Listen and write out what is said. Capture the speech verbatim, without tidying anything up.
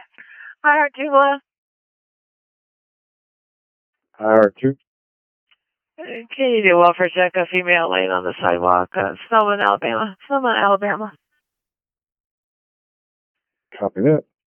Hi, Artula. Hi, Artu. Can you do welfare check a female laying on the sidewalk? Uh, Snowman, Alabama. Snowman, Alabama. Copy that.